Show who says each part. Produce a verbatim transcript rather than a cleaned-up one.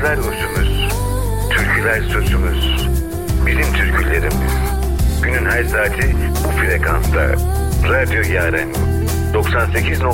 Speaker 1: Şarkılar özümüz, türküler sözümüz, bizim türkülerimiz. Günün her saati bu frekansta. Radyo Yaren doksan sekiz